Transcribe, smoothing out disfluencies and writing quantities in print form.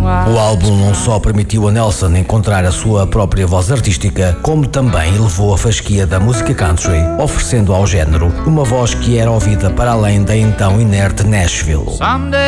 O álbum não só permitiu a Nelson encontrar a sua própria voz artística, como também elevou a fasquia da música country, oferecendo ao género uma voz que era ouvida para além da então inerte Nashville.